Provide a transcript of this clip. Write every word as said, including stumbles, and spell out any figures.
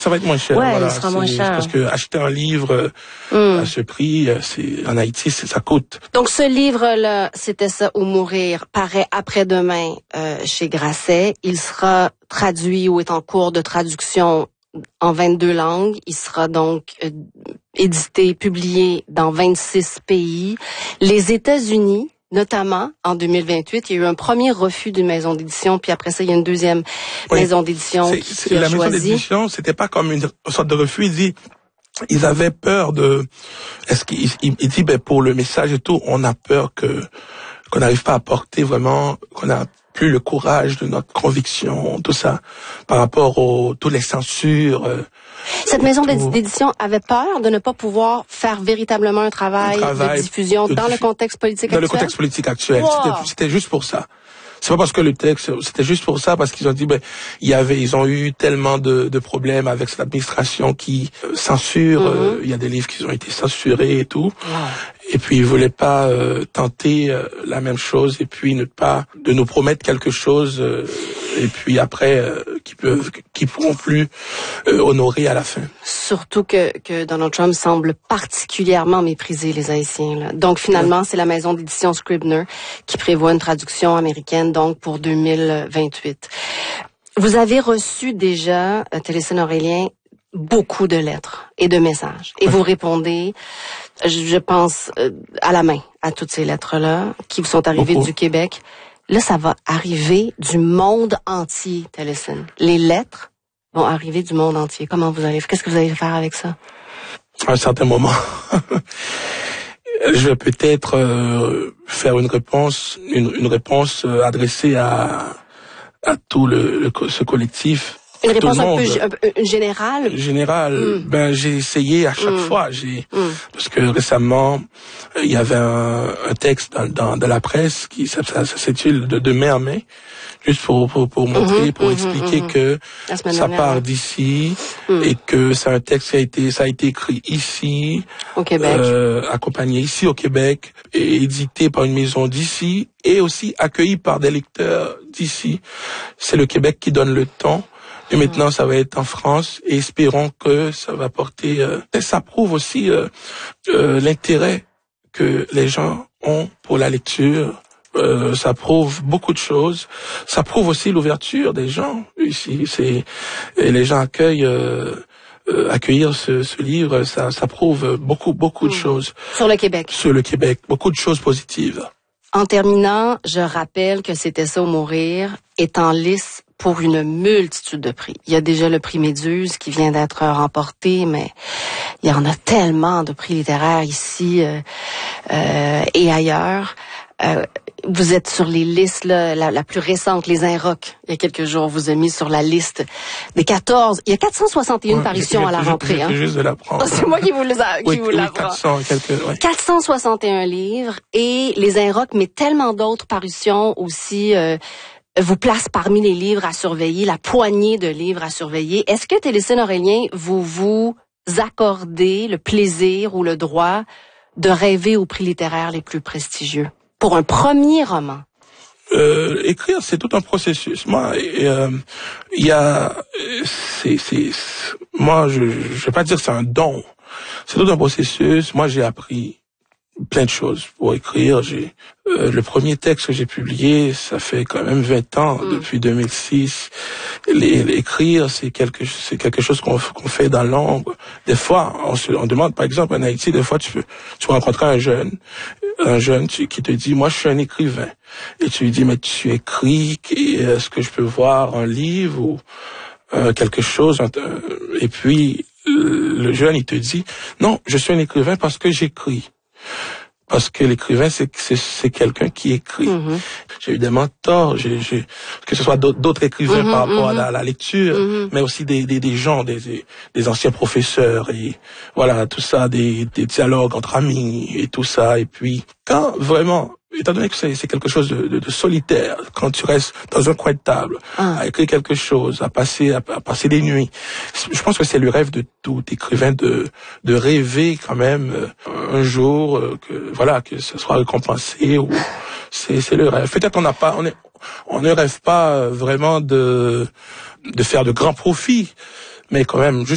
Ça va être moins cher. Ouais, voilà. il sera moins cher. Parce que acheter un livre mm. à ce prix, c'est en Haïti, c'est, ça coûte. Donc ce livre-là, c'était ça ou mourir, paraît après-demain euh, chez Grasset. Il sera traduit ou est en cours de traduction en vingt-deux langues. Il sera donc euh, édité, publié dans vingt-six pays. Les États-Unis, notamment, en deux mille vingt-huit, il y a eu un premier refus d'une maison d'édition, puis après ça, il y a une deuxième oui. maison d'édition c'est, qui, c'est, qui a la choisi. La maison d'édition, c'était pas comme une sorte de refus. Il dit, ils avaient peur de... Est-ce qu'il il, il dit, ben pour le message et tout, on a peur que qu'on n'arrive pas à porter vraiment, qu'on a plus le courage de notre conviction, tout ça, par rapport aux toutes les censures. Euh, Cette maison tout. d'édition avait peur de ne pas pouvoir faire véritablement un travail, un travail de diffusion de dans diffu- le contexte politique dans actuel. Dans le contexte politique actuel. Wow. C'était, c'était juste pour ça. C'est pas parce que le texte, c'était juste pour ça, parce qu'ils ont dit, ben, il y avait, ils ont eu tellement de, de problèmes avec cette administration qui euh, censure. Mm-hmm. euh, il y a des livres qui ont été censurés et tout. Wow. Et puis ils voulaient pas euh, tenter euh, la même chose et puis ne pas de nous promettre quelque chose euh, et puis après euh, qui peuvent, qui pourront plus euh, honorer à la fin. Surtout que que Donald Trump semble particulièrement mépriser les Haïtiens. Là. Donc finalement, ouais. c'est la maison d'édition Scribner qui prévoit une traduction américaine donc pour deux mille vingt-huit. Vous avez reçu déjà, Télésine Aurélien, beaucoup de lettres et de messages. Et ouais. vous répondez, je pense, à la main à toutes ces lettres-là qui vous sont arrivées beaucoup. Du Québec. Là, ça va arriver du monde entier, Télésine. Les lettres vont arriver du monde entier. Comment vous allez, qu'est-ce que vous allez faire avec ça? À un certain moment, je vais peut-être euh, faire une réponse, une, une réponse euh, adressée à à tout le, le ce collectif. Une réponse un peu, un peu générale. Générale. Mm. Ben j'ai essayé à chaque mm. fois. J'ai mm. parce que récemment il y avait un, un texte dans, dans, dans la presse qui ça, ça, ça s'intitule de, de mai en mai, juste pour pour, pour montrer, mm-hmm, pour mm-hmm, expliquer mm-hmm. que ça dernière, part ouais. d'ici mm. et que c'est un texte qui a été ça a été écrit ici au Québec, euh, accompagné ici au Québec et édité par une maison d'ici et aussi accueilli par des lecteurs d'ici. C'est le Québec qui donne le ton. Et maintenant, ça va être en France et espérons que ça va porter... Euh, et ça prouve aussi euh, euh, l'intérêt que les gens ont pour la lecture. Euh, ça prouve beaucoup de choses. Ça prouve aussi l'ouverture des gens ici. C'est, et les gens accueillent... Euh, euh, accueillir ce, ce livre, ça, ça prouve beaucoup, beaucoup de choses. Sur le Québec. Sur le Québec. Beaucoup de choses positives. En terminant, je rappelle que C'était ça ou mourir est en lice pour une multitude de prix. Il y a déjà le prix Méduse qui vient d'être remporté, mais il y en a tellement de prix littéraires ici euh, euh, et ailleurs. Euh, vous êtes sur les listes, là, la, la plus récente, les Inrocks. Il y a quelques jours, vous avez mis sur la liste des quatorze. Il y a quatre cent soixante et un ouais, parutions à la rentrée. Je, je, je, hein. juste de l'apprendre. Oh, c'est moi qui vous les a, qui oui, vous oui, l'apprends. quatre cents, quelques, ouais. quatre cent soixante et un livres et les Inrocks, mais tellement d'autres parutions aussi. Euh, vous place parmi les livres à surveiller, la poignée de livres à surveiller. Est-ce que, Télésine Aurélien, vous vous accordez le plaisir ou le droit de rêver aux prix littéraires les plus prestigieux pour un premier roman? Euh, écrire, c'est tout un processus. Moi, il euh, y a, c'est, c'est, moi, je, je vais pas dire que c'est un don. C'est tout un processus. Moi, j'ai appris plein de choses pour écrire. J'ai euh, le premier texte que j'ai publié, ça fait quand même vingt ans, mm. depuis deux mille six. Les, l'écrire, c'est quelque c'est quelque chose qu'on qu'on fait dans l'ombre. Des fois, on se on demande, par exemple, en Haïti, des fois tu peux tu peux rencontrer un jeune, un jeune tu, qui te dit, moi je suis un écrivain, et tu lui dis, mais tu écris, est-ce que je peux voir un livre ou euh, quelque chose, et puis le jeune il te dit, non, je suis un écrivain parce que j'écris. Parce que l'écrivain, c'est, c'est, c'est quelqu'un qui écrit. Mm-hmm. J'ai eu des mentors, j'ai, j'ai, que ce soit d'autres, d'autres écrivains mm-hmm, par rapport mm-hmm. à, la, à la lecture, mm-hmm. mais aussi des, des, des gens, des, des anciens professeurs, et voilà, tout ça, des, des dialogues entre amis, et tout ça. Et puis, quand vraiment, étant donné que c'est, c'est quelque chose de, de, de solitaire, quand tu restes dans un coin de table, ah. à écrire quelque chose, à passer, à, à passer des nuits, je pense que c'est le rêve de tout écrivain de, de rêver quand même euh, un jour euh, que voilà que ce soit récompensé. Ou c'est, c'est le rêve. Peut-être on n'a pas, on est, on ne rêve pas vraiment de de faire de grands profits, mais quand même juste